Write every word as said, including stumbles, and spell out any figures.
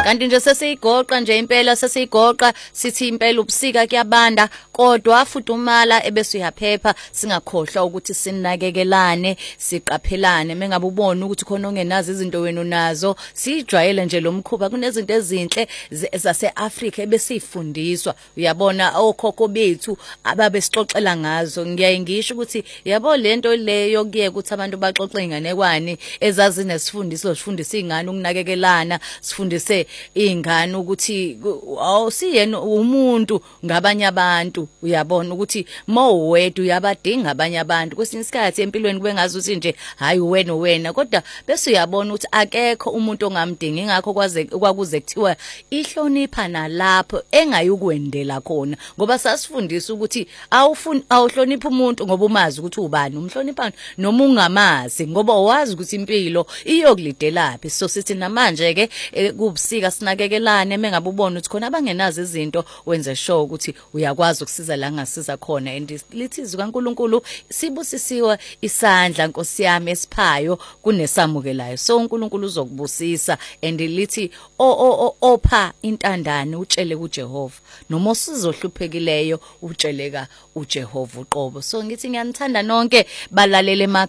kanti nje sesiyigoqa nje impela sesiyigoqa sithi impela ubusika kuyabanda kodwa fudumala ebese uyaphepha singakhohlwa ukuthi sinakekelane siqaphelane mengabe ubona ukuthi khona ongenazo izinto wena unazo sijwayele nje lo mkhuba kunezinto ezinhle zase-Afrika ebesifundiswa uyabona okhokho bethu ababe sixoxela ngazo ngiyaye ngisho ukuthi yabo lento leyo kuye ukuthi abantu baxoxe inganekwane ezazi nesifundiso sifundisa izingane ukunakekelana sifundise izingane ukuthi awusiyena umuntu ngabanye abantu uyabona ukuthi mawuwedwa uyabadinga abanye abantu kwesinye isikhathi empilweni kube ngazi ukuthi nje hayi wena wena kodwa bese uyabona ukuthi akekho umuntu ongamdingi ingakho kwaze kwakuze kuthiwa ihlonipha nalapho engayukwendela khona ngoba sasifundisa ukuthi awufuni awuhlonipha umuntu ngoba umazi ukuthi ubani umhlonipha noma ungamazi ngoba wazi ukuthi impilo iyokulidelaphi so sithi namanje ke kubusika sinakekelane mengabe ubona ukuthi khona abangenazo izinto wenze sure ukuthi uyakwazi ukusiza la ngasiza khona and lithi izwi kaNkuluNkulu sibusisiwe isandla Nkosi yami esiphayo kunesamukelayo so uNkulunkulu uzokubusisa and lithi o opha intandane utshele kuJehova noma usizohluphekileyo utsheleka uJehova uqobo so ngithi ngiyanithanda nonke balalele